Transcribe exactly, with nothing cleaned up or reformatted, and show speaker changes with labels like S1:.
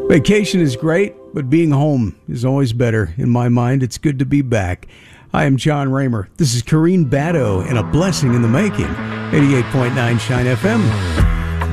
S1: Vacation is great, but being home is always better. In my mind, it's good to be back. I am John Raymer. This is Kareen Baddow and A Blessing in the Making, eighty-eight point nine Shine F M.